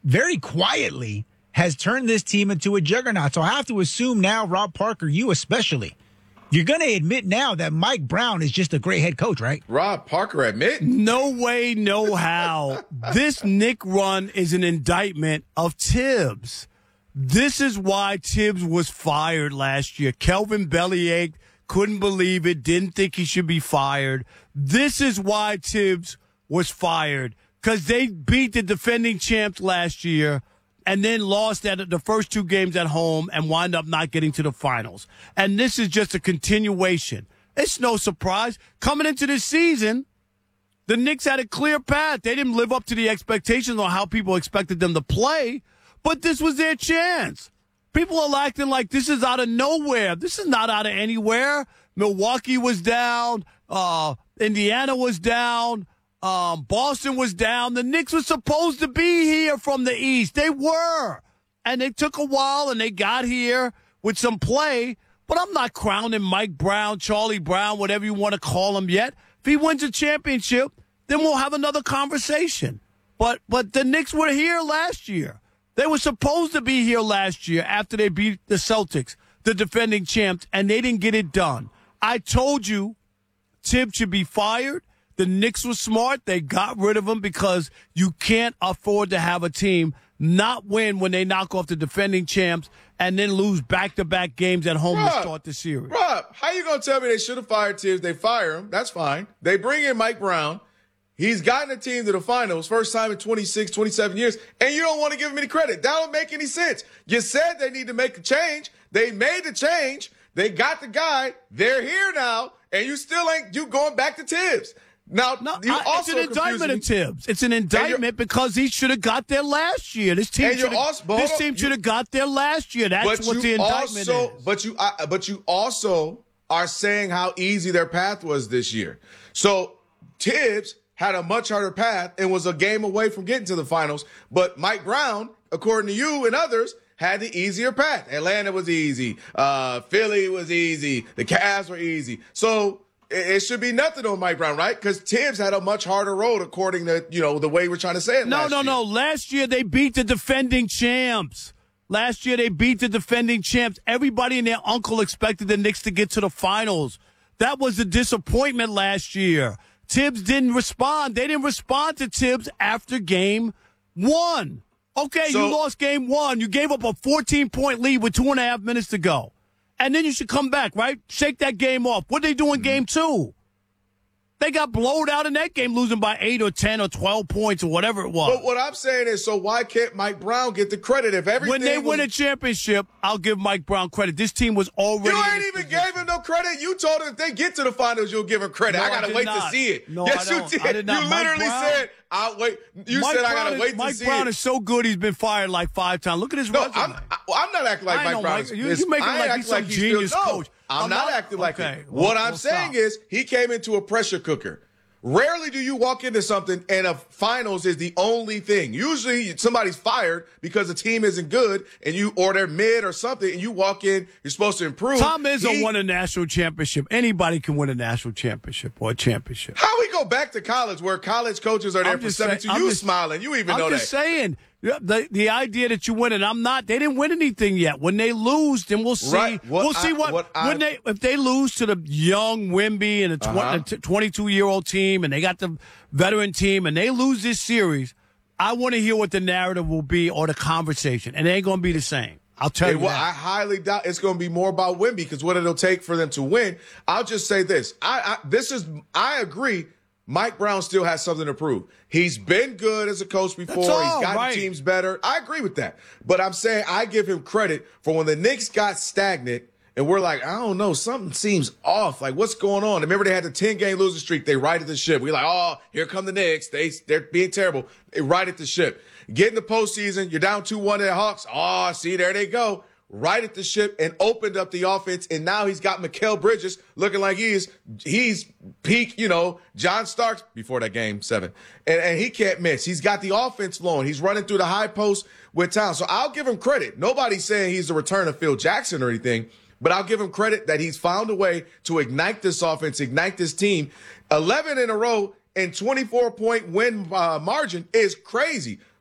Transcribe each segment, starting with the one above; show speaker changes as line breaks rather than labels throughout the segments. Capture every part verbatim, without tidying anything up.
very quietly has turned this team into a juggernaut. So I have to assume now, Rob Parker, you especially, you're going to admit now that Mike Brown is just a great head coach, right?
Rob Parker admit?
No way, no how. This Knick run is an indictment of Tibbs. This is why Tibbs was fired last year. Kelvin Bellyache couldn't believe it, didn't think he should be fired. This is why Tibbs was fired, because they beat the defending champs last year and then lost at the first two games at home and wind up not getting to the finals. And this is just a continuation. It's no surprise. Coming into this season, the Knicks had a clear path. They didn't live up to the expectations on how people expected them to play, but this was their chance. People are acting like this is out of nowhere. This is not out of anywhere. Milwaukee was down. Uh, Indiana was down. Um, Boston was down. The Knicks were supposed to be here from the East. They were. And it took a while, and they got here with some play. But I'm not crowning Mike Brown, Charlie Brown, whatever you want to call him yet. If he wins a championship, then we'll have another conversation. But but the Knicks were here last year. They were supposed to be here last year after they beat the Celtics, the defending champs, and they didn't get it done. I told you Tibbs should be fired. The Knicks were smart. They got rid of him because you can't afford to have a team not win when they knock off the defending champs and then lose back-to-back games at home
Rob,
to start the series.
Rob, how you going to tell me they should have fired Tibbs? They fire him. That's fine. They bring in Mike Brown. He's gotten a team to the finals, first time in twenty-six, twenty-seven years, and you don't want to give him any credit. That don't make any sense. You said they need to make a change. They made the change. They got the guy. They're here now, and you still ain't you going back to Tibbs. Now,
no,
you
I,
also
it's an indictment of Tibbs. It's an indictment because he should have got there last year. This team should this team should have got there last year. That's what the indictment
also,
is.
But you, uh, but you also are saying how easy their path was this year. So Tibbs had a much harder path and was a game away from getting to the finals. But Mike Brown, according to you and others, had the easier path. Atlanta was easy. Uh, Philly was easy. The Cavs were easy. So it should be nothing on Mike Brown, right? Because Tibbs had a much harder road, according to, you know, the way we're trying to say it.
No,
last
no,
year.
no. Last year they beat the defending champs. Last year they beat the defending champs. Everybody and their uncle expected the Knicks to get to the finals. That was a disappointment last year. Tibbs didn't respond. They didn't respond to Tibbs after game one. Okay,
So,
you lost game one. You gave up a fourteen-point lead with two and a half minutes to go. And then you should come back, right? Shake that game off. What did they do in game two? They got blowed out in that game, losing by eight or ten or twelve points or whatever it was.
But what I'm saying is, so why can't Mike Brown get the credit if everything
When they
was,
win a championship, I'll give Mike Brown credit. This team was already.
You
in
ain't
this
even
position.
gave him no credit. You told him if they get to the finals, you'll give him credit.
No,
I gotta
I did
wait
not.
to see it.
No,
yes,
I
you
don't.
did.
I did not.
You
Mike
literally
Brown-
said, "I'll wait." You
Mike
said I
Brown
gotta
is,
wait
Mike
to see
Brown
it.
is so good. He's been fired like five times. Look at his
No,
resume.
I'm, I, I'm not acting like
I
Mike
know,
Brown.
Mike.
is-
You-
is-
you make him
I ain't
like
acting
he's some
he's
genius
still, no,
coach.
I'm,
I'm
not,
not-
acting like
okay.
it.
Well,
What I'm
well,
saying
stop.
is he came into a pressure cooker. Rarely do you walk into something and a finals is the only thing. Usually somebody's fired because the team isn't good and you or they're mid or something and you walk in, you're supposed to improve.
Tom Izzo
He-
won a national championship. Anybody can win a national championship or a championship.
How we go back to college where college coaches are there
I'm
for
just
seventy-two?
saying- I'm
You
just-
smiling. You even
I'm
know
just
that.
saying, the the idea that you win and I'm not. They didn't win anything yet. When they lose, then we'll see.
Right. What
We'll see
I-
what,
what I-
when they if they lose to the young Wemby and a
Uh-huh.
twenty-two year old team, and they got the veteran team, and they lose this series. I want to hear what the narrative will be or the conversation, and it ain't going to be the same. I'll tell
Hey,
you
well,
that.
I highly doubt it's going to be more about Wemby because what it'll take for them to win. I'll just say this: I, I this is I agree. Mike Brown still has something to prove. He's been good as a coach before.
That's all,
He's gotten
right.
teams better. I agree with that. But I'm saying I give him credit for when the Knicks got stagnant and we're like, I don't know, something seems off. Like, what's going on? Remember they had the ten-game losing streak. They righted the ship. We're like, oh, here come the Knicks. They, they're being terrible. They righted the ship. Get in the postseason. You're down two one to the Hawks. Oh, see, there they go. Righted the ship and opened up the offense, and now he's got Mikal Bridges looking like he's he's peak, you know, John Starks before that game seven, and, and he can't miss. He's got the offense flowing. He's running through the high post with town. So I'll give him credit. Nobody's saying he's the return of Phil Jackson or anything, but I'll give him credit that he's found a way to ignite this offense, ignite this team. eleven in a row and twenty-four point win uh, margin is crazy.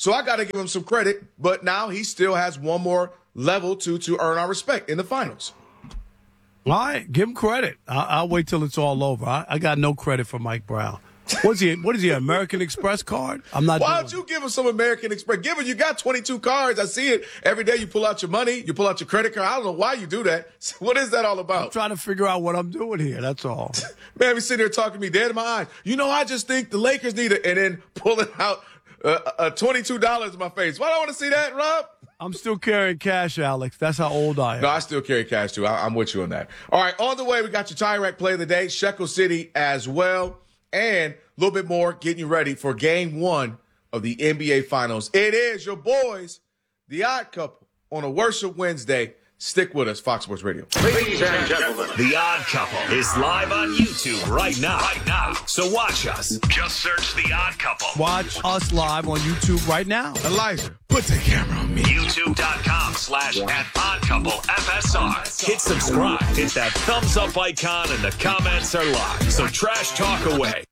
So I got to give him some credit. But now he still has one more level to to earn our respect in the finals.
All right, give him credit. I'll, I'll wait till it's all over. I, I got no credit for Mike Brown. What's he? What is he? An American Express card? I'm not.
Why don't you give him some American Express? Given you got twenty-two cards, I see it every day. You pull out your money, you pull out your credit card. I don't know why you do that. What is that all about?
I'm trying to figure out what I'm doing here. That's all.
Man, be sitting there talking to me dead in my eyes. You know, I just think the Lakers need it, and then pulling out uh, uh, twenty-two dollars in my face. Why do I want to see that, Rob?
I'm still carrying cash, Alex. That's how old I am.
No, I still carry cash too. I, I'm with you on that. All right, on the way, we got your Tire Rack play of the day, Shekel City as well, and a little bit more getting you ready for game one of the N B A Finals. It is your boys, the Odd Couple, on a Worship Wednesday. Stick with us, Fox Sports Radio.
Ladies and gentlemen, The Odd Couple is live on YouTube right now. Right now. So watch us. Just search The Odd Couple.
Watch us live on YouTube right now.
Elijah, put the camera on me.
YouTube.com slash at Odd Couple F S R. Hit subscribe. Hit that thumbs up icon and the comments are live. So trash talk away.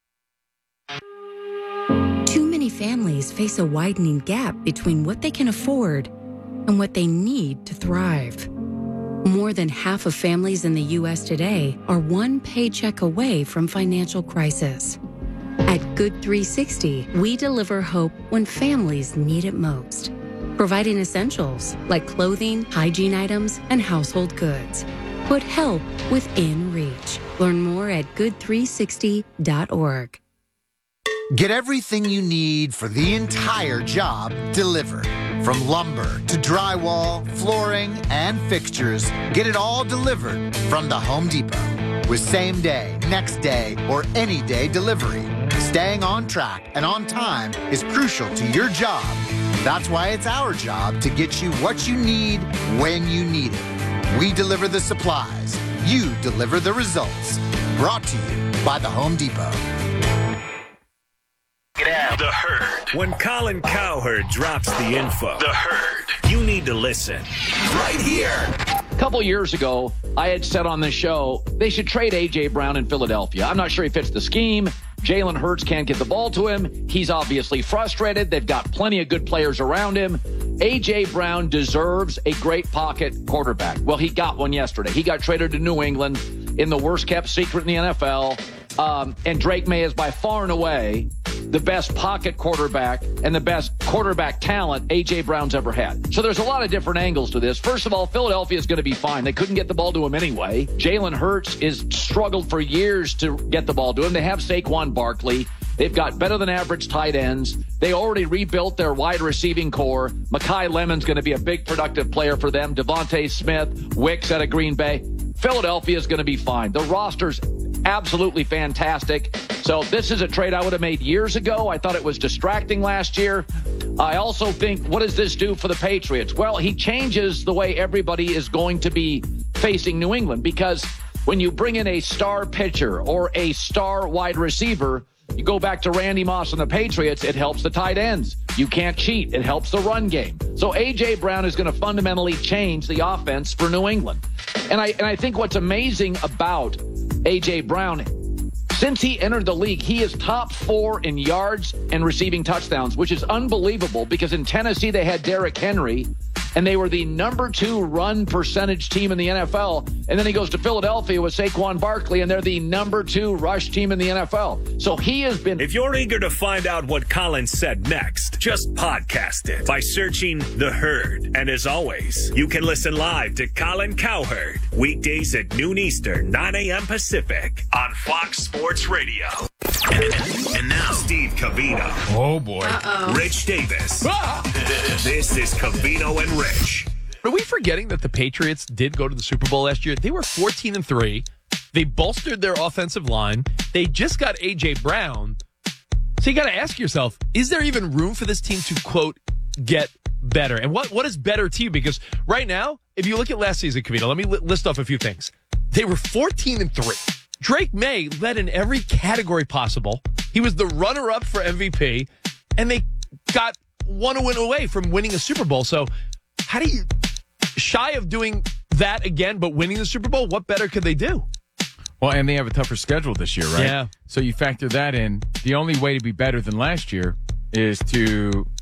Too many families face a widening gap between what they can afford and what they need to thrive. More than half of families in the U S today are one paycheck away from financial crisis. At Good three sixty, we deliver hope when families need it most, providing essentials like clothing, hygiene items, and household goods. Put help within reach. Learn more at good three sixty dot org.
Get everything you need for the entire job delivered. From lumber to drywall, flooring, and fixtures, get it all delivered from the Home Depot. With same day, next day, or any day delivery, staying on track and on time is crucial to your job. That's why it's our job to get you what you need when you need it. We deliver the supplies. You deliver the results. Brought to you by the Home Depot.
The Herd. When Colin Cowherd drops the info, The Herd, you need to listen. Right here.
A couple years ago, I had said on this show, they should trade A J. Brown in Philadelphia. I'm not sure he fits the scheme. Jalen Hurts can't get the ball to him. He's obviously frustrated. They've got plenty of good players around him. A J. Brown deserves a great pocket quarterback. Well, he got one yesterday. He got traded to New England in the worst-kept secret in the N F L. Um, and Drake May is by far and away the best pocket quarterback and the best quarterback talent A J. Brown's ever had. So there's a lot of different angles to this. First of all, Philadelphia is going to be fine. They couldn't get the ball to him anyway. Jalen Hurts is struggled for years to get the ball to him. They have Saquon Barkley. They've got better than average tight ends. They already rebuilt their wide receiving core. Mekhi Lemon's going to be a big productive player for them. Devontae Smith, Wicks out of Green Bay. Philadelphia is going to be fine. The roster's absolutely fantastic. So this is a trade I would have made years ago. I thought it was distracting last year. I also think, what does this do for the Patriots? Well, he changes the way everybody is going to be facing New England, because when you bring in a star pitcher or a star wide receiver, you go back to Randy Moss and the Patriots, it helps the tight ends. You can't cheat. It helps the run game. So A J. Brown is going to fundamentally change the offense for New England. And I and I think what's amazing about A J. Brown, since he entered the league, he is top four in yards and receiving touchdowns, which is unbelievable, because in Tennessee they had Derrick Henry, and they were the number two run percentage team in the N F L. And then he goes to Philadelphia with Saquon Barkley, and they're the number two rush team in the N F L. So he has been...
If you're eager to find out what Colin said next, just podcast it by searching The Herd. And as always, you can listen live to Colin Cowherd weekdays at noon Eastern, nine a.m. Pacific on Fox Sports Radio. And, and now, Steve Covino.
Oh, boy.
Uh-oh.
Rich Davis. Ah! This is Covino and Rich.
Are we forgetting that the Patriots did go to the Super Bowl last year? They were fourteen and three. They bolstered their offensive line. They just got A J. Brown. So you got to ask yourself, is there even room for this team to, quote, get better? And what what is better to you? Because right now, if you look at last season, Covino, let me li- list off a few things. They were fourteen and three. Drake May led in every category possible. He was the runner-up for M V P, and they got one win away from winning a Super Bowl. So how do you, shy of doing that again, but winning the Super Bowl, what better could they do?
Well, and they have a tougher schedule this year, right?
Yeah.
So you factor that in. The only way to be better than last year is to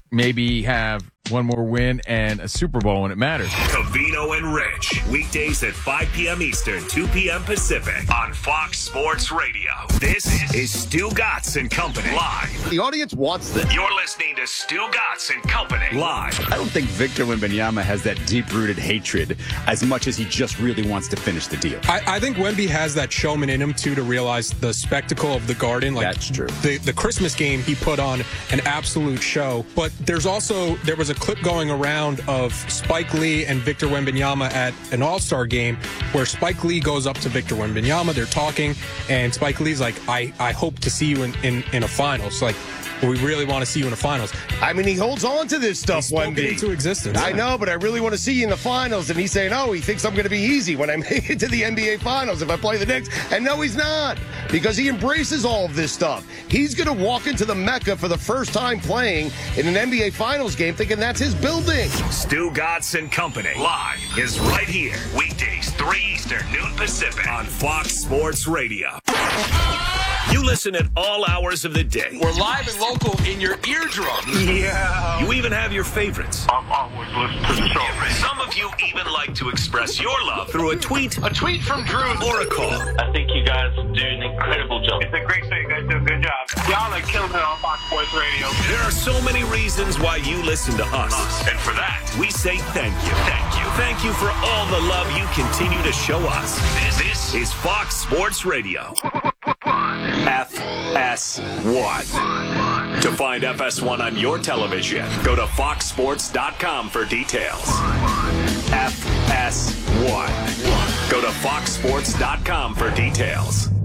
maybe have one more win and a Super Bowl when it matters.
Covino and Rich. Weekdays at five p.m. Eastern, two p.m. Pacific on Fox Sports Radio. This is Stu Gatz and Company live.
The audience wants this.
You're listening to Stu Gatz and Company live.
I don't think Victor Wembanyama has that deep-rooted hatred as much as he just really wants to finish the deal.
I, I think Wemby has that showman in him, too, to realize the spectacle of the Garden. Like,
that's true.
The, the Christmas game, he put on an absolute show. But there's also, there was a clip going around of Spike Lee and Victor Wembanyama at an All-Star game where Spike Lee goes up to Victor Wembanyama. They're talking, and Spike Lee's like, I, I hope to see you in, in, in a finals. Like, we really want to see you in the finals.
I mean, he holds on to this stuff, Wemby.
Into existence.
I know, but I really want to see you in the finals. And he's saying, oh, he thinks I'm going to be easy when I make it to the N B A finals if I play the Knicks. And no, he's not, because he embraces all of this stuff. He's going to walk into the Mecca for the first time playing in an N B A finals game thinking that's his building.
Stu Gatz and Company live is right here. Weekdays, three Eastern, noon Pacific on Fox Sports Radio. You listen at all hours of the day.
We're live and local in your eardrum.
Yeah. You even have your favorites.
I'm always listening to the show.
Some of you even like to express your love through a tweet,
a tweet from Drew,
or a call.
I think you guys do an incredible job. It's a great show. You guys do a good job. Y'all are killing it on Fox Sports Radio.
There are so many reasons why you listen to us. And for that, we say thank you. Thank you. Thank you for all the love you continue to show us. This, this is Fox Sports Radio. F S one. To find F S one on your television, go to fox sports dot com for details. F S one. Go to fox sports dot com for details.